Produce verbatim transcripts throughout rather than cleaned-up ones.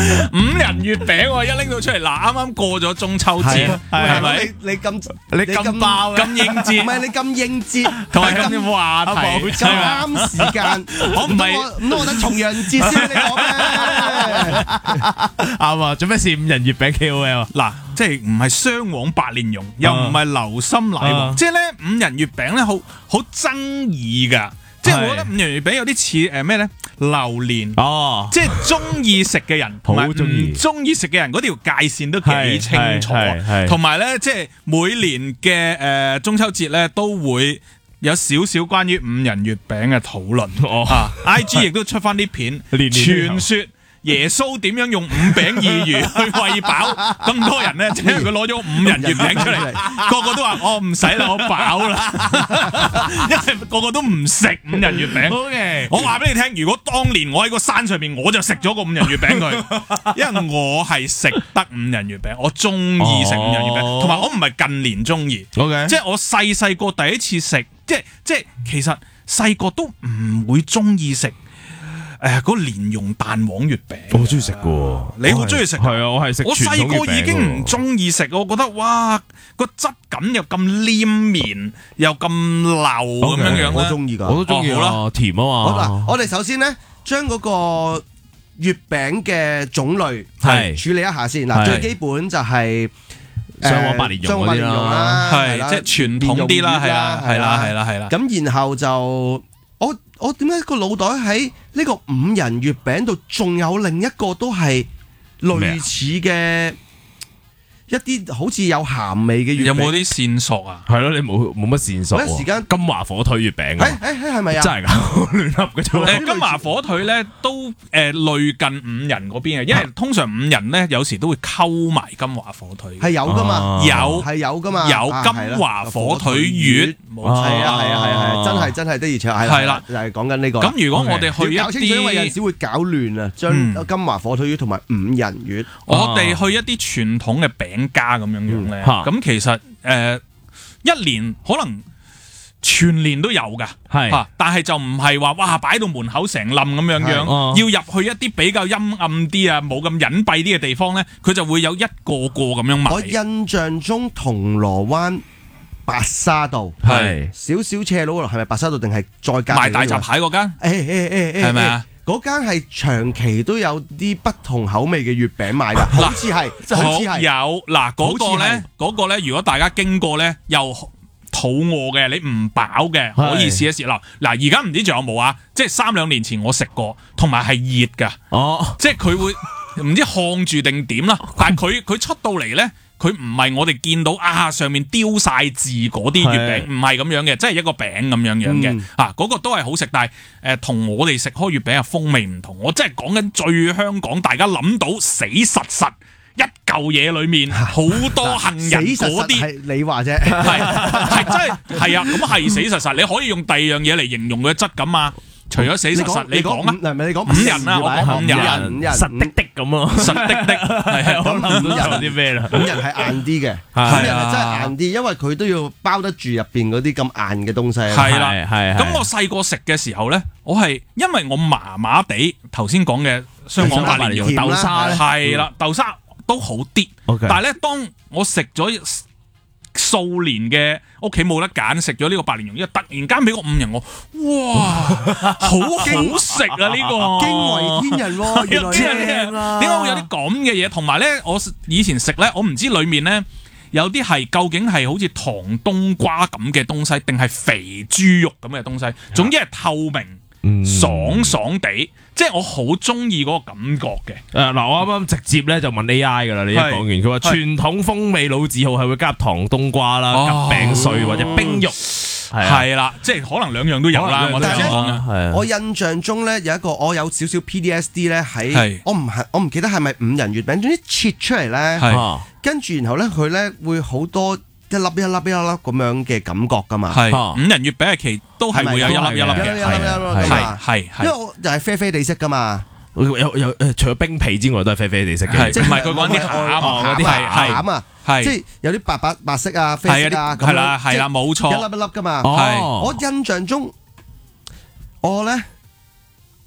五仁月餅喎，一拎到出嚟嗱，啱啱過咗中秋節，係咪？ 你你咁你咁爆咁應節， 唔係你咁應節， 同埋咁話題， 咁啱時間， 我唔係唔通我等重陽節先你講咩？ 啱啊！做咩事五仁月餅 K O L 嗱，即係唔係雙黃白蓮蓉，又唔係流心奶黃，即係咧五仁月餅咧好好爭議㗎。即係我覺得五仁月餅有啲似誒咩咧榴蓮哦， 即係中意食嘅人同埋唔中意食嘅人嗰條界線都幾清楚，同埋咧即係每年嘅誒中秋節咧都會有少少關於五仁月餅嘅討論啊 ，I G 亦都出翻啲片，傳說耶穌點樣用五餅二魚去餵飽咁多人咧？即係佢攞咗五仁月餅出嚟，個個都話我唔使啦，我飽啦，因為個個都唔食五仁月餅。 OK， 我話俾你聽，如果當年我喺個山上面，我就食咗個五仁月餅佢，因為我係食得五仁月餅，我中意食五仁月餅，同埋我唔係近年中意。 OK， 即係我細細個第一次食，即係即係其實細個都唔會中意食。誒嗰個蓮蓉蛋黃月餅， 我好中意食嘅， 你好中意食？ 係啊，我係食。 我細個已經唔中意食，我覺得哇個質感又咁黏綿，又咁流咁樣樣， 我中意㗎， 我都中意啦，甜啊嘛。 好嗱，我哋首先咧將嗰個月餅嘅種類係處理一下先。嗱，最基本就係雙黃白蓮蓉嗰啲啦， 係即係傳統啲啦，係啦，係啦，係啦，係啦。 咁然後就我我點解個腦袋喺呢個五仁月餅度仲有另一個都係類似嘅一啲好似有鹹味嘅月餅？ 有冇啲線索啊？ 係咯，你冇冇乜線索？ 一時間金華火腿月餅誒誒誒係咪啊？ 真係㗎，亂噏嘅啫。 誒金華火腿咧都誒類近五仁嗰邊嘅，因為通常五仁咧有時都會溝埋金華火腿。 係有㗎嘛？ 有係有㗎嘛？ 有金華火腿月，冇錯。 係啊係啊係啊，真係真係的而且確係。係啦，就係講緊呢個。 咁如果我哋去一啲，搞清楚，因為有陣時會搞亂啊，將金華火腿月同埋五仁月。 我哋去一啲傳統嘅餅家咁樣樣咧，咁其實誒一年可能全年都有㗎，係，但係就唔係話哇擺到門口成冧咁樣樣，要入去一啲比較陰暗啲啊，冇咁隱蔽啲嘅地方咧，佢就會有一個個咁樣賣。 我印象中銅鑼灣白沙道係少少斜路嗰度，係咪白沙道定係再加賣大閘蟹嗰間？ 誒誒誒誒， 係咪啊？ 嗰間係長期都有啲不同口味嘅月餅賣㗎，好似係，好似係有嗱嗰個咧，嗰個咧，如果大家經過咧又肚餓嘅，你唔飽嘅，可以試一試。嗱嗱，而家唔知仲有冇啊？即係三兩年前我食過，同埋係熱㗎，哦，即係佢會唔知烘住定點啦，但係佢佢出到嚟咧。佢唔係我哋見到啊上面雕晒字嗰啲月餅，唔係咁樣嘅，即係一個餅咁樣樣嘅，嗯、啊嗰、嗰個都係好食，但係誒同我哋食開月餅嘅風味唔同。我真係講緊最香港，大家諗到死實實一嚿嘢裏面好多杏仁嗰啲， 係你話啫， 係係真係係啊，咁係死實實，你可以用第二樣嘢嚟形容佢嘅質感啊。除咗死實實，你講啊， 係咪你講五仁啊？我講五仁， 五仁實的的咁咯， 實的的係啊， 咁五仁有啲咩啦？ 五仁係硬啲嘅，五仁係真係硬啲，因為佢都要包得住入邊嗰啲咁硬嘅東西。 係啦，係。咁我細個食嘅時候咧，我係因為我麻麻地頭先講嘅雙黃白蓮蓉豆沙咧，係啦，豆沙都好啲。但係咧，當我食咗數年嘅屋企冇得揀，食咗呢個白蓮蓉，因為突然間俾個五仁我，哇，好好食啊！呢個驚為天人喎，原來正啦。 點解會有啲咁嘅嘢？同埋咧，我以前食咧，我唔知裡面咧有啲係究竟係好似糖冬瓜咁嘅東西，定係肥豬肉咁嘅東西。總之係透明。嗯、爽爽地，即係我好中意嗰個感覺嘅。 誒嗱、呃，我啱啱直接咧就問 A I 噶啦，你一講完，佢話傳統風味老字號係會加糖冬瓜啦、哦、夾餅碎或者冰肉， 係啦，即係可能兩樣都有啦。我哋講我印象中咧有一個，我有少少 P D S D 咧喺，我唔係我唔記得係咪五仁月餅，總之切出嚟咧，跟住然後咧佢咧會好多。一粒一粒一粒咁樣嘅感覺㗎嘛，係五仁月餅係其都係會有一粒一粒嘅，係係因為我就係啡啡地色㗎嘛， 有有誒除咗冰皮之外都係啡啡地色嘅， 即係唔係佢講啲餡嗰啲係餡啊，即係有啲白白白色啊、啡色啊咁樣， 係啦係啦冇錯， 一粒一粒㗎嘛， 係我印象中我咧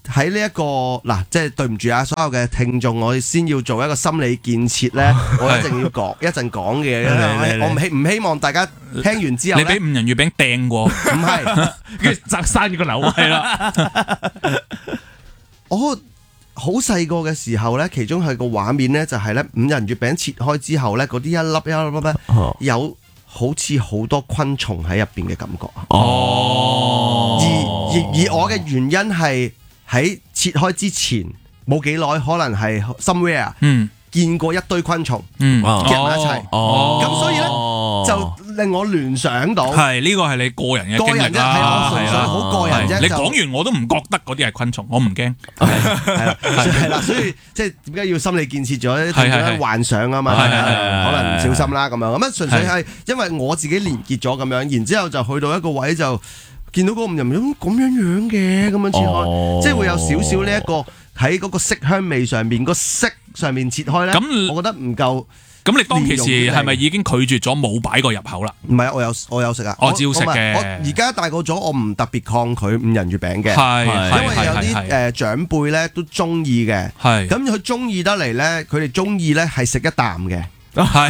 喺呢一個嗱，即係對唔住啊，所有嘅聽眾，我先要做一個心理建設咧，我一定要講一陣講嘅，我唔希唔希望大家聽完之後你俾五仁月餅掟過， 唔係， 跟住砸山個樓係啦。 我好細個嘅時候咧，其中係個畫面咧，就係咧五仁月餅切開之後咧，嗰啲一粒一粒咧有好似好多昆蟲喺入邊嘅感覺啊！ 哦， 而而而我嘅原因係喺切開之前冇幾耐，可能係 somewhere 嗯見過一堆昆蟲嗯夾埋一齊， 哦， 咁所以咧就令我聯想到係呢個係你個人嘅經歷個人啫，係我純粹好個人啫。 你講完我都唔覺得嗰啲係昆蟲，我唔驚。 係啦，係啦，所以即係點解要心理建設咗？點樣幻想啊嘛？可能唔小心啦咁樣。咁啊，純粹係因為我自己連結咗咁樣，然之後就去到一個位就見到嗰個五仁月餅咁樣樣嘅，咁樣切開，即係會有少少呢一個喺嗰個色香味上面個色上面切開咧。咁我覺得唔夠。 咁你當其時係咪已經拒絕咗冇擺過入口啦？ 唔係，我有我有食啊！ 我照食嘅。 我而家大個咗，我唔特別抗拒五仁月餅嘅， 係因為有啲誒長輩咧都中意嘅。係咁佢中意得嚟咧，佢哋中意咧係食一啖嘅。係，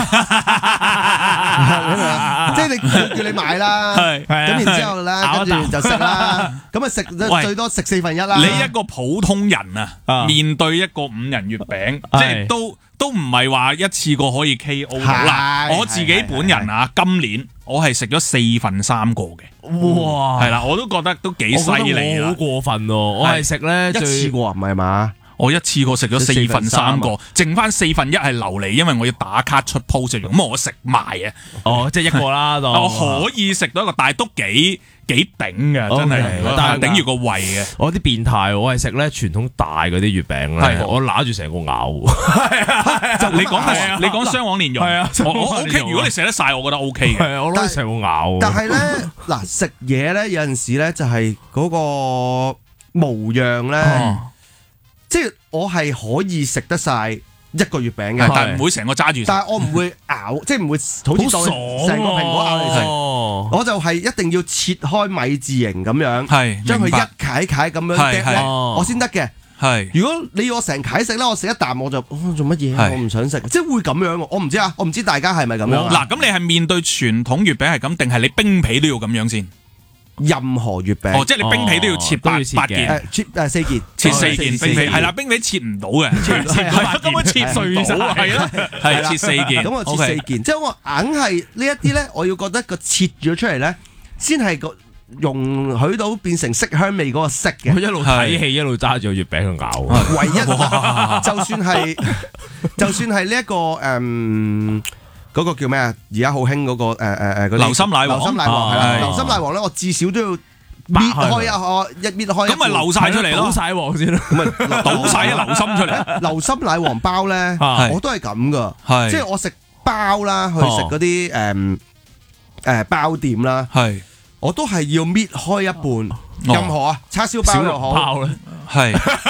即係你叫你買啦，咁然之後咧，跟住就食啦。咁啊食最多食四分一啦。 你一個普通人啊，面對一個五仁月餅，即係都。都唔係話一次過可以 K O 啦。我自己本人啊，今年我係食咗四分三個嘅。哇！係啦，我都覺得都幾犀利啦。 好過分喎！我係食咧一次過唔係嘛？ 我一次過食咗四分三個，剩翻四分一係留嚟，因為我要打卡出 post 用。咁我食埋啊。 哦，即係一個啦。 我可以食到一個，但係都幾幾頂嘅，真係，但係頂住個胃嘅。 我啲變態，我係食咧傳統大嗰啲月餅咧，我揦住成個咬。 就你講你講雙黃蓮蓉，我我 OK。如果你食得晒，我覺得 OK 嘅。 我攞成個咬。 但係咧，嗱食嘢咧有陣時咧就係嗰個模樣咧。即係我係可以食得晒一個月餅嘅， 但係唔會成個揸住。 但係我唔會咬，即係唔會好似成個蘋果咬嚟食。我就係一定要切開米字形咁樣，係將佢一塊塊咁樣夾咧，我先得嘅。係如果你要我成塊食咧，我食一啖我就做乜嘢？我唔想食，即係會咁樣。我唔知啊，我唔知大家係咪咁樣。 嗱，咁你係面對傳統月餅係咁，定係你冰皮都要咁樣先？ 任何月餅， 哦，即係你冰皮都要切八八件， 誒切誒四件， 切四件冰皮，係啦，冰皮切唔到嘅，係根本切碎晒，係啦，係切四件， 咁我切四件，即係我硬係呢一啲咧，我要覺得個切咗出嚟咧，先係個容許到變成色香味嗰個色嘅。 佢一路睇戲一路揸住個月餅去咬， 唯一就算係就算係呢一個誒。嗰個叫咩啊？而家好興嗰個誒誒誒嗰啲流心奶黃， 流心奶黃係啦，流心奶黃咧，我至少都要搣開一個一搣開， 咁咪流晒出嚟咯， 倒晒黃先咯， 咁咪倒晒啲流心出嚟。 流心奶黃包咧，我都係咁噶，即係我食包啦，去食嗰啲誒誒包店啦，我都係要搣開一半，任何啊叉燒包又好咧，係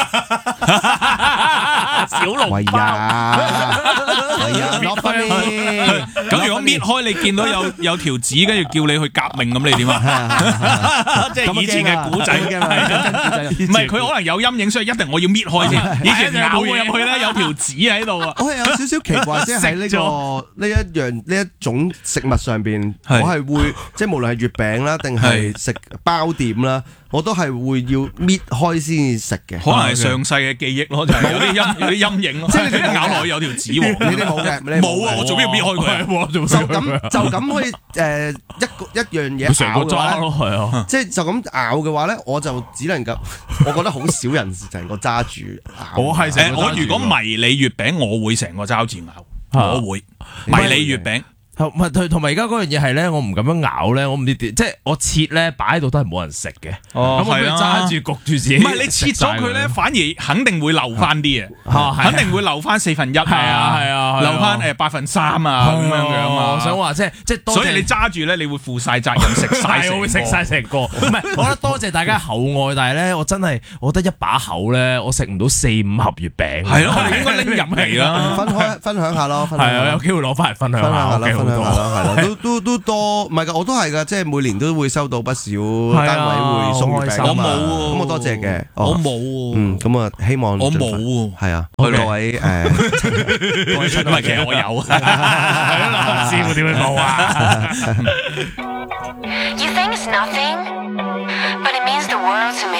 小籠包。係啊，落分咁如果搣開，你見到有有條紙，跟住叫你去革命咁，你點啊？即係以前嘅古仔，唔係佢可能有陰影，所以一定我要搣開先。以前咬我入去咧，有條紙喺度啊。 我係有少少奇怪，即係喺呢個呢一樣呢一種食物上邊，我係會即係無論係月餅啦，定係食包點啦。我都係會要搣開先食嘅， 可能係上世嘅記憶咯，就係有啲陰有啲陰影咯。即係你咬落去有條紙喎， 你哋冇嘅， 冇啊！我做咩要搣開佢？ 就咁就咁可以誒一個一樣嘢咬嘅話咧，係啊，即係就咁咬嘅話咧，我就只能夠，我覺得好少人成個揸住咬。 我係誒，我如果迷你月餅，我會成個揸住咬，我會迷你月餅。 唔係，同埋而家嗰樣嘢係咧，我唔咁樣咬咧，我唔知點，即係我切咧擺喺度都係冇人食嘅。咁我揸住焗住自己。 唔係你切咗佢咧，反而肯定會留翻啲嘅，肯定會留翻四分一。係啊係啊，留翻誒八分三啊咁樣樣啊。 我想話即係即係， 所以你揸住咧，你會負晒責任食晒， 我會食晒成個。唔係，我覺得多謝大家厚愛，但係咧，我真係我覺得一把口咧，我食唔到四五盒月餅。 係咯，我哋應該拎入嚟啦， 分開分享下咯。 係啊，有機會攞翻嚟分享下。 分享下啦，係啦，都都都多，唔係㗎，我都係㗎，即係每年都會收到不少單位會送月餅， 我冇喎， 咁我多謝嘅， 我冇喎， 嗯，咁啊希望我冇喎， 係啊，各位誒，各位唔係其實我有，唔知我點會冇啊？ You think it's nothing, but it means the world to me.